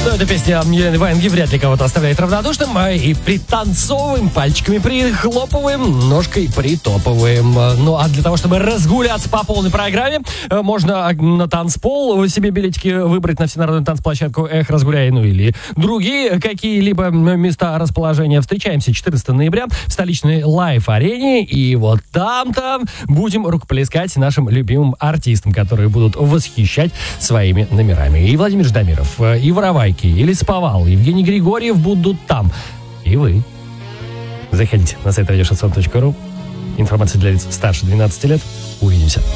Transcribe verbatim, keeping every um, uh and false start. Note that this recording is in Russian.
Но эта песня Елены Ваенги вряд ли кого-то оставляет равнодушным. И пританцовываем, пальчиками прихлопываем, ножкой притопываем. Ну, а для того, чтобы разгуляться по полной программе, можно на танцпол себе билетики выбрать на всенародную танцплощадку «Эх, разгуляй», ну или другие какие-либо места расположения. Встречаемся четырнадцатого ноября в столичной лайв-арене. И вот там-то будем рукоплескать нашим любимым артистам, которые будут восхищать своими номерами. И Владимир Ждамиров, и Воровайки, и Лесповал, и Евгений Григорьев будут там. И вы. Заходите на сайт радиошансон точка ру. Информация для лиц старше двенадцати лет. Увидимся.